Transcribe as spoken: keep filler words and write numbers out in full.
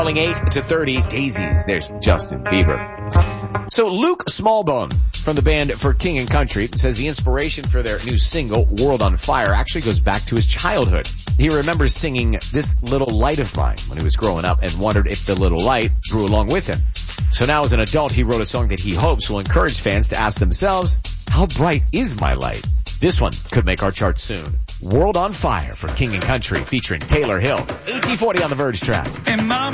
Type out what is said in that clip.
Calling eight to thirty, Daisies. There's Justin Bieber. So Luke Smallbone from the band For King and Country says the inspiration for their new single, World on Fire, actually goes back to his childhood. He remembers singing This Little Light of Mine when he was growing up and wondered if the little light grew along with him. So now as an adult, he wrote a song that he hopes will encourage fans to ask themselves, how bright is my light? This one could make our chart soon. World on Fire for King and Country featuring Taylor Hill. eighteen forty on the Verge track.